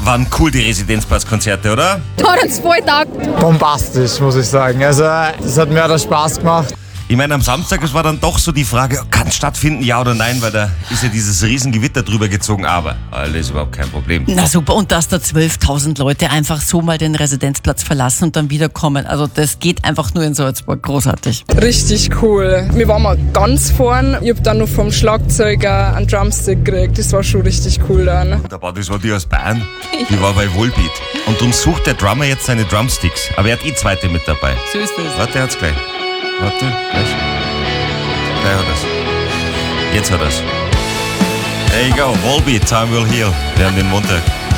Waren cool die Residenzplatzkonzerte, oder? Hat uns voll taugt. Bombastisch, muss ich sagen. Also, es hat mir Spaß gemacht. Ich meine, am Samstag, es war dann doch so die Frage, kann es stattfinden, ja oder nein, weil da ist ja dieses Riesengewitter drüber gezogen, aber alles überhaupt kein Problem. Na super, und dass da 12.000 Leute einfach so mal den Residenzplatz verlassen und dann wiederkommen. Also das geht einfach nur in Salzburg. Großartig. Richtig cool. Wir waren mal ganz vorn. Ich hab dann noch vom Schlagzeuger einen Drumstick gekriegt. Das war schon richtig cool dann. Aber das war die aus Bayern, die war bei Volbeat. Und darum sucht der Drummer jetzt seine Drumsticks. Aber er hat zweite mit dabei. So ist das. Warte, er hat's gleich. Warte, gleich. Gleich hat er's. Jetzt hat er's. There you go, Volbeat, Time Will Heal. Wir haben den Montag.